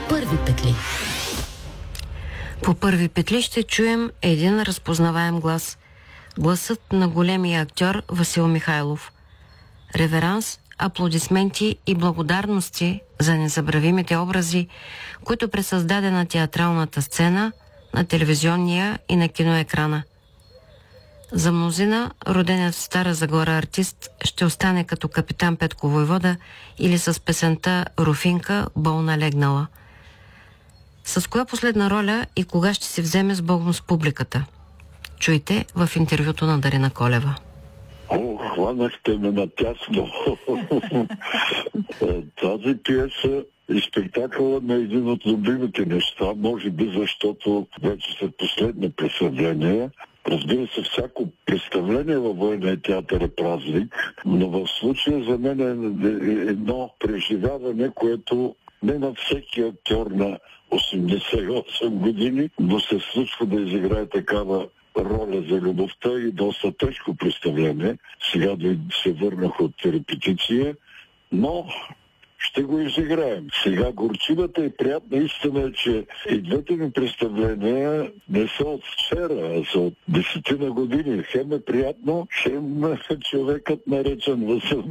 Първи петли. По първи петли ще чуем един разпознаваем глас. Гласът на големия актьор Васил Михайлов. Реверанс, аплодисменти и благодарности за незабравимите образи, които пресъздаде на театралната сцена, на телевизионния и на киноекрана. За мнозина, роденец в Стара Загора артист ще остане като капитан Петко Войвода или с песента «Руфинка, болна легнала». С коя последна роля и кога ще се вземе с Богом с публиката? Чуйте в интервюто на Дарина Колева. Хванахте ме на тясно. Тази пиеса е спектакъла на един от любимите неща, може би защото вече след последни представления. Разбира се, всяко представление във Военния театър е празник, но в случая за мен е едно преживяване, което не на всеки актьор на 88 години, но се случва да изиграе такава роля за любовта и доста тежко представление. Сега се върнах от репетиция, но ще го изиграем. Сега горчивата и приятна истина е, че и двете ми представления не са от вчера, а са от 10 години. Хем е приятно, хем човекът наречен Васил